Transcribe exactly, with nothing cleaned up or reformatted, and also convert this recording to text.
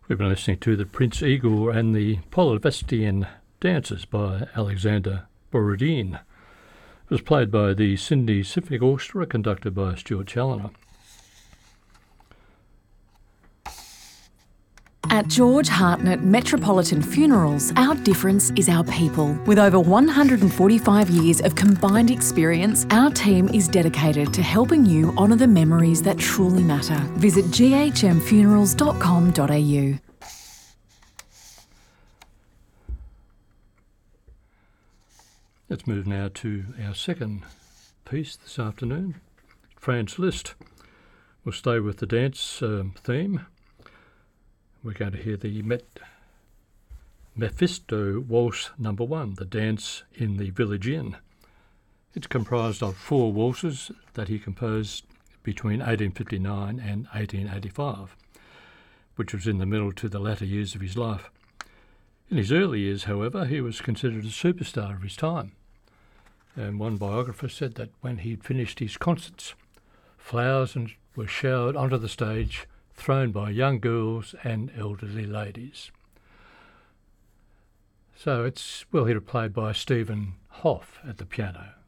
We've been listening to the Prince Igor and the Polovestian Dances by Alexander Borodin. It was played by the Sydney Symphony Orchestra, conducted by Stuart Challoner. At George Hartnett Metropolitan Funerals, our difference is our people. With over one hundred forty-five years of combined experience, our team is dedicated to helping you honour the memories that truly matter. Visit g h m funerals dot com dot a u. Let's move now to our second piece this afternoon, Franz Liszt. We'll stay with the dance um, theme. We're going to hear the Met- Mephisto Waltz Number One, the dance in the Village Inn. It's comprised of four waltzes that he composed between eighteen fifty-nine and eighteen eighty-five, which was in the middle to the latter years of his life. In his early years, however, he was considered a superstar of his time. And one biographer said that when he'd finished his concerts, flowers were showered onto the stage, thrown by young girls and elderly ladies. So it's, we'll hear it played by Stephen Hoff at the piano.